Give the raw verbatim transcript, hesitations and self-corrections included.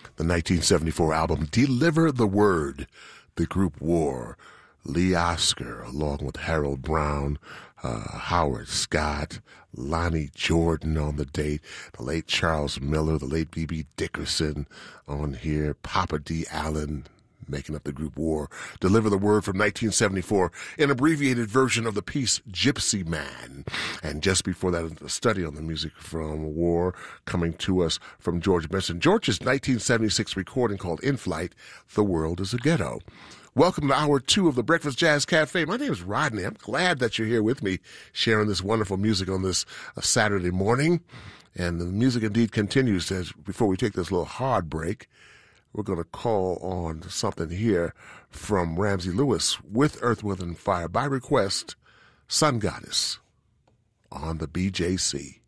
the nineteen seventy-four album Deliver the Word. The group wore Lee Oskar along with Harold Brown, uh, Howard Scott, Lonnie Jordan on the date, the late Charles Miller, the late B B Dickerson on here, Papa D. Allen making up the group War. Deliver the Word from nineteen seventy-four, an abbreviated version of the piece Gypsy Man. And just before that, a study on the music from War coming to us from George Benson. George's nineteen seventy-six recording called In Flight, The World is a Ghetto. Welcome to hour two of the Breakfast Jazz Cafe. My name is Rodney. I'm glad that you're here with me sharing this wonderful music on this uh, Saturday morning. And the music indeed continues. As before we take this little hard break, we're going to call on something here from Ramsey Lewis with Earth, Wind, and Fire by request, Sun Goddess on the B J C.